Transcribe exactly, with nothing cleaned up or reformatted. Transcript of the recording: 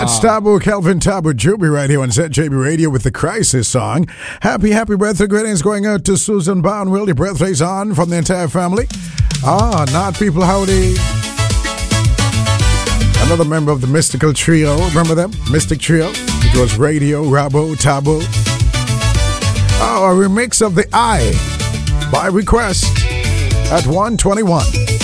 It's Tabu, Kelvin Tabu Juby right here on Z J B Radio with the Crisis song. Happy, happy birthday greetings going out to Susan Barnwell. Your birthday's on from the entire family. Ah, not people, howdy. Another member of the Mystical Trio. Remember them? Mystic Trio. It was Radio, Rabo, Tabu. Oh, a remix of The Eye by request at one twenty-one.